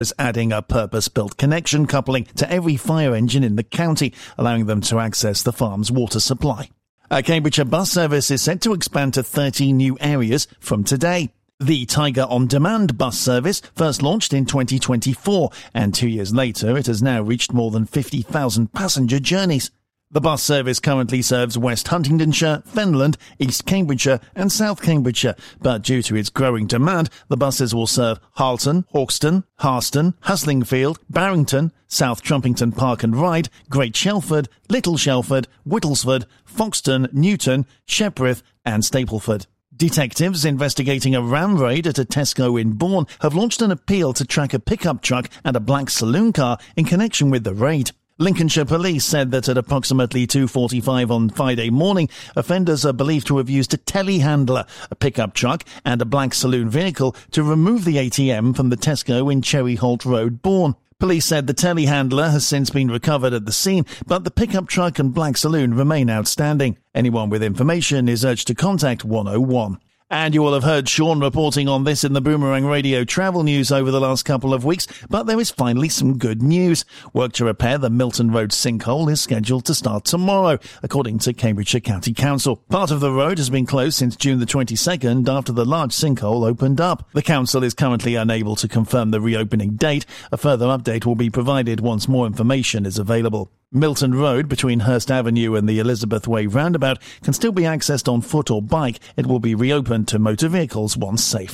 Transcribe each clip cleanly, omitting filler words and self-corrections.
is adding a purpose-built connection coupling to every fire engine in the county, allowing them to access the farm's water supply. A Cambridgeshire bus service is set to expand to 30 new areas from today. The Tiger On Demand bus service first launched in 2024, and 2 years later it has now reached more than 50,000 passenger journeys. The bus service currently serves West Huntingdonshire, Fenland, East Cambridgeshire and South Cambridgeshire, but due to its growing demand, the buses will serve Harleton, Hawkston, Harston, Huslingfield, Barrington, South Trumpington Park and Ride, Great Shelford, Little Shelford, Whittlesford, Foxton, Newton, Sheppereth and Stapleford. Detectives investigating a ram raid at a Tesco in Bourne have launched an appeal to track a pickup truck and a black saloon car in connection with the raid. Lincolnshire Police said that at approximately 2:45 on Friday morning, offenders are believed to have used a telehandler, a pickup truck and a black saloon vehicle to remove the ATM from the Tesco in Cherry Holt Road, Bourne. Police said the telehandler has since been recovered at the scene, but the pickup truck and black saloon remain outstanding. Anyone with information is urged to contact 101. And you will have heard Sean reporting on this in the Boomerang Radio travel news over the last couple of weeks, but there is finally some good news. Work to repair the Milton Road sinkhole is scheduled to start tomorrow, according to Cambridgeshire County Council. Part of the road has been closed since June the 22nd after the large sinkhole opened up. The council is currently unable to confirm the reopening date. A further update will be provided once more information is available. Milton Road between Hurst Avenue and the Elizabeth Way roundabout can still be accessed on foot or bike. It will be reopened to motor vehicles once safe.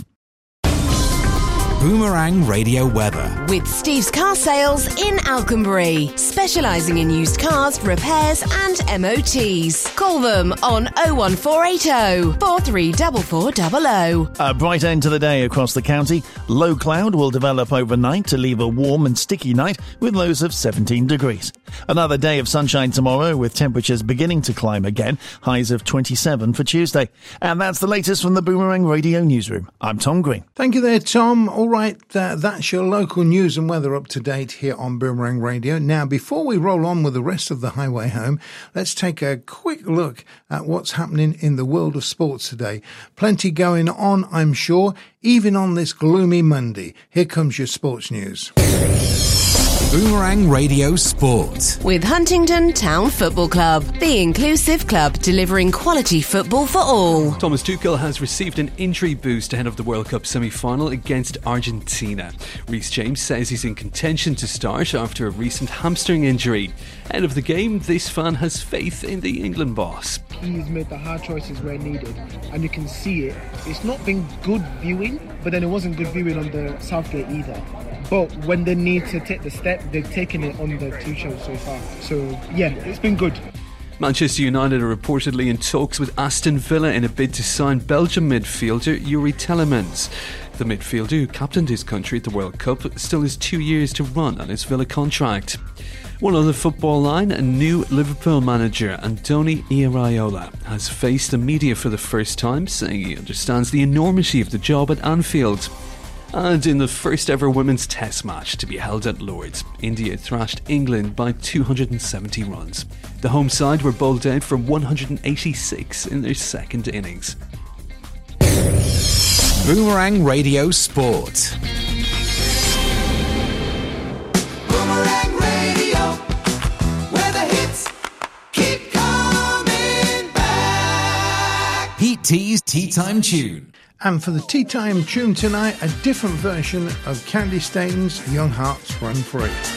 Boomerang Radio weather. With Steve's Car Sales in Alconbury, specialising in used cars, repairs and MOTs. Call them on 01480 434400. A bright end to the day across the county. Low cloud will develop overnight to leave a warm and sticky night with lows of 17 degrees. Another day of sunshine tomorrow with temperatures beginning to climb again, highs of 27 for Tuesday. And that's the latest from the Boomerang Radio Newsroom. I'm Tom Green. Thank you there, Tom. All right, that's your local news and weather up to date here on Boomerang Radio. Now, before we roll on with the rest of the highway home, let's take a quick look at what's happening in the world of sports today. Plenty going on, I'm sure, even on this gloomy Monday. Here comes your sports news. Boomerang Radio Sport. With Huntingdon Town Football Club, the inclusive club delivering quality football for all. Thomas Tuchel has received an injury boost ahead of the World Cup semi-final against Argentina. Reece James says he's in contention to start after a recent hamstring injury. Ahead of the game, this fan has faith in the England boss. He's made the hard choices where needed, and you can see it. It's not been good viewing, but then it wasn't good viewing on the Southgate either. But when they need to take the step, they've taken it on the two shows so far. So, yeah, it's been good. Manchester United are reportedly in talks with Aston Villa in a bid to sign Belgian midfielder Yuri Tielemans. The midfielder, who captained his country at the World Cup, still has 2 years to run on his Villa contract. One other football line, a new Liverpool manager, Andoni Iraola, has faced the media for the first time, saying he understands the enormity of the job at Anfield. And in the first ever women's test match to be held at Lord's, India thrashed England by 270 runs. The home side were bowled out for 186 in their second innings. Boomerang Radio Sport. Boomerang Radio, where the hits keep coming back. Pete T's Tea Time Tune. And for the tea time tune tonight, a different version of Candy Stain's Young Hearts Run Free.